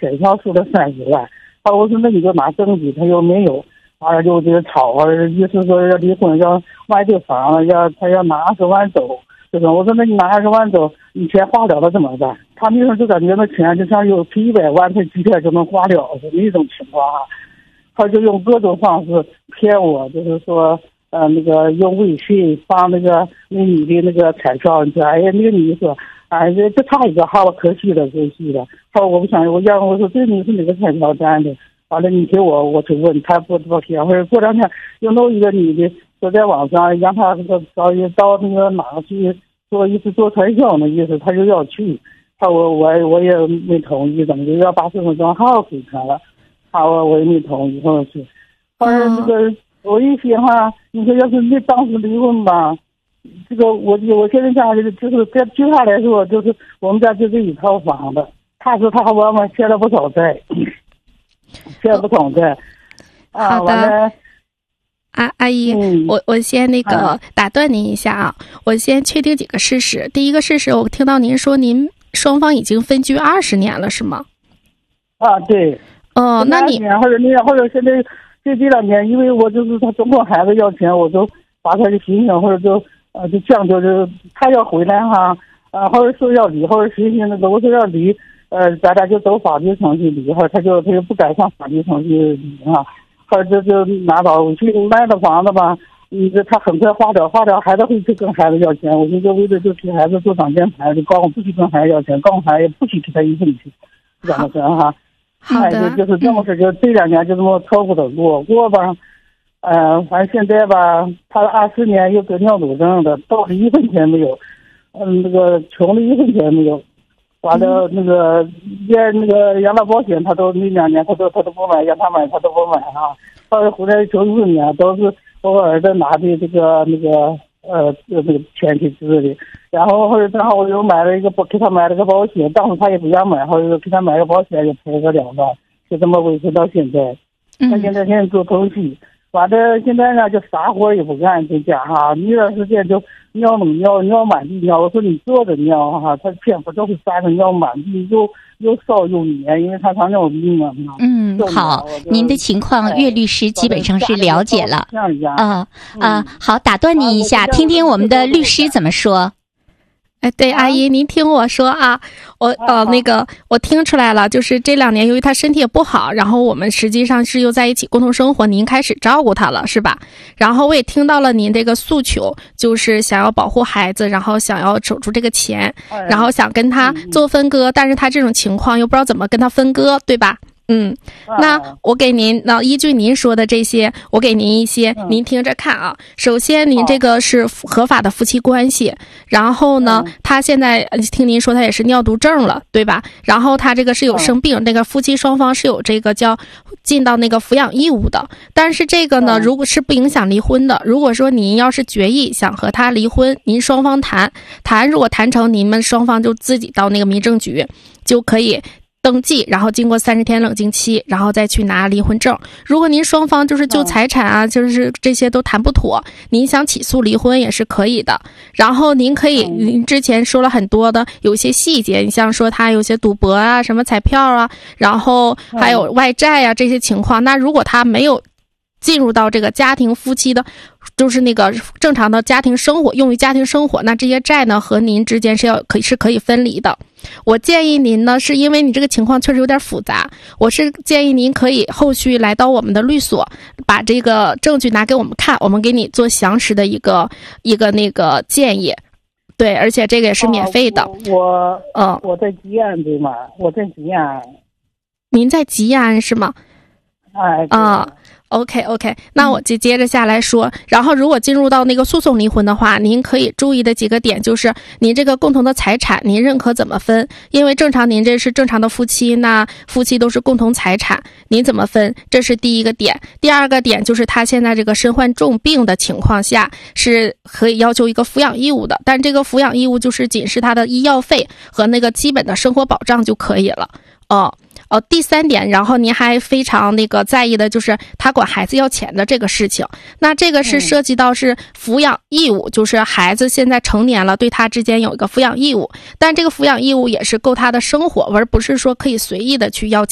彩票输了30万。我说那你就拿证据，他又没有，完了就这个吵，意思说要离婚，要卖这房，他要拿20万走。就是我说那你拿20万走，你钱花了怎么办？他那时候就感觉那钱就像有100万，他几天就能花了的那种情况啊。他就用各种方式骗我，就是说那个用微信放那女的那个彩票，你说哎呀那个女的说哎这差一个号，可惜了。后我不想我说这女是哪个彩票站的？完了你给我去问他不骗，或者过2天又弄一个女的说在网上让他到那个哪去做传销的意思，他就要去。我也没同意，怎么就要把身份证号给他了？我也没同意，后是。后来这个我一想哈，你说要是那当时离婚吧，这个我现在家就是据他来说，就是我们家就这一套房子，他说他和我们欠了不少债， 好的。阿姨，我先打断您一下啊，我先确定几个事实。第一个事实，我听到您说您双方已经分居20年了，是吗？ 对。 那你或者现在这2年，因为我就是他总管孩子要钱，我就把他的心情或者就降就他要回来哈，或者说要离，或者寻思我说要离，咱俩就走法律程序离，他就不敢上法律程序离哈。后来就拿到去卖的房子吧，他很快花掉，孩子会去跟孩子要钱。我就为了就替孩子做挡箭牌，就告我不许跟孩子要钱，告诉孩子也不许给他1分钱，怎么着哈？ 好的， 就是这么事，就这2年就这么凑合着过吧。反正现在吧，他24年又得尿毒症的，到底1分钱没有，那个穷的1分钱没有。完了连那个养老保险他都那2年他都不买，让他买他都不买啊。后来回来94年都是我儿子拿的这个钱去治的，然后正好我又给他买了个保险，当时他也不让买，后来给他买个保险也赔了2万，就这么维持到现在。他现在做透析，完了现在呢就啥活也不干，在家哈，那段时间就尿满地尿。我说你坐着尿哈，他偏不就是撒着尿满地，又烧又黏，因为他糖尿病嘛。 好，您的情况岳律师基本上是了解了。好，打断你一下，听听我们的律师怎么说。 对，阿姨，您听我说啊，我听出来了，就是这2年由于他身体也不好，然后我们实际上是又在一起共同生活，您开始照顾他了，是吧？然后我也听到了您这个诉求，就是想要保护孩子，然后想要守住这个钱，然后想跟他做分割，但是他这种情况又不知道怎么跟他分割，对吧？那我给您依据您说的这些，我给您一些，您听着看啊。首先，您这个是合法的夫妻关系，然后呢，他现在听您说他也是尿毒症了，对吧？然后他这个是有生病，那个夫妻双方是有这个叫尽到那个抚养义务的，但是这个呢，如果是不影响离婚的，如果说您要是决意想和他离婚，您双方谈，如果谈成，你们双方就自己到那个民政局就可以登记，然后经过30天冷静期，然后再去拿离婚证。如果您双方就是就财产啊，就是这些都谈不妥，您想起诉离婚也是可以的。然后您可以，您之前说了很多的有些细节，你像说他有些赌博啊，什么彩票啊，然后还有外债啊这些情况，那如果他没有进入到这个家庭夫妻的就是那个正常的家庭生活，用于家庭生活，那这些债呢和您之间是可以分离的。我建议您呢，是因为你这个情况确实有点复杂，我是建议您可以后续来到我们的律所，把这个证据拿给我们看，我们给你做详实的一个那个建议。对，而且这个也是免费的。 我在吉安对吗？我在吉安。 您在吉安是吗？OK， 那我就接着下来说，然后如果进入到那个诉讼离婚的话，您可以注意的几个点就是您这个共同的财产您认可怎么分，因为正常您这是正常的夫妻，那夫妻都是共同财产，您怎么分，这是第一个点。第二个点就是他现在这个身患重病的情况下是可以要求一个抚养义务的，但这个抚养义务就是仅是他的医药费和那个基本的生活保障就可以了。第三点，然后您还非常那个在意的就是他管孩子要钱的这个事情，那这个是涉及到是抚养义务，就是孩子现在成年了，对他之间有一个抚养义务，但这个抚养义务也是够他的生活，而不是说可以随意的去要